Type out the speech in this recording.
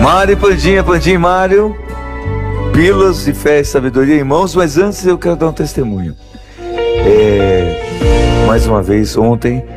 Mário e Pandinha, Pandinha e Mário, pílulas de fé e sabedoria em mãos, mas antes eu quero dar um testemunho. Mais uma vez, ontem